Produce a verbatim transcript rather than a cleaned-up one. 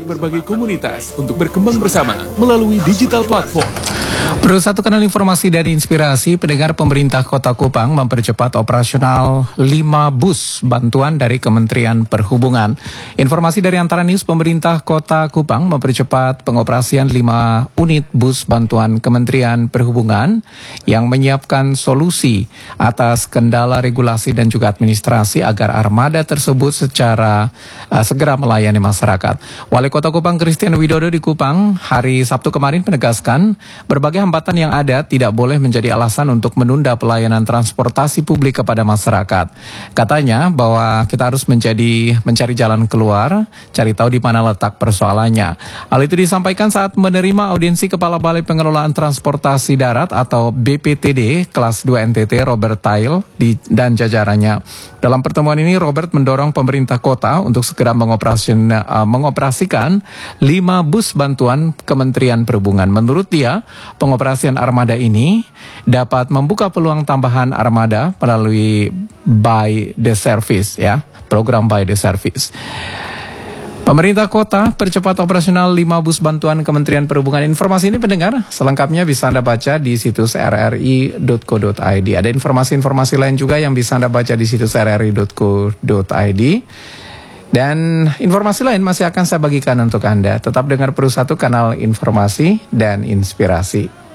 berbagai komunitas untuk berkembang bersama melalui digital platform. Perlu satu kanal informasi dari inspirasi, pendengar, pemerintah Kota Kupang mempercepat operasional lima bus bantuan dari Kementerian Perhubungan. Informasi dari Antara News, pemerintah Kota Kupang mempercepat pengoperasian lima unit bus bantuan Kementerian Perhubungan yang menyiapkan solusi atas kendala regulasi dan juga administrasi agar armada tersebut secara uh, segera melayani masyarakat. Wali Kota Kupang Christian Widodo di Kupang hari Sabtu kemarin menegaskan berbagai hambatan yang ada tidak boleh menjadi alasan untuk menunda pelayanan transportasi publik kepada masyarakat. Katanya bahwa kita harus menjadi mencari jalan keluar, cari tahu di mana letak persoalannya. Hal itu disampaikan saat menerima audiensi Kepala Balai Pengelolaan Transportasi Darat atau B P T D kelas dua N T T Robert Tail di, dan jajarannya. Dalam pertemuan ini Robert mendorong pemerintah kota untuk segera mengoperasikan, uh, mengoperasikan lima bus bantuan Kementerian Perhubungan. Menurut dia, pengoperasian armada ini dapat membuka peluang tambahan armada melalui By the Service, ya, program By the Service. Pemerintah kota percepat operasional lima bus bantuan Kementerian Perhubungan. Informasi ini pendengar, selengkapnya bisa Anda baca di situs r r i dot co dot i d. Ada informasi-informasi lain juga yang bisa Anda baca di situs r r i dot co dot i d. Dan informasi lain masih akan saya bagikan untuk Anda. Tetap dengar Perlu Satu, kanal informasi dan inspirasi.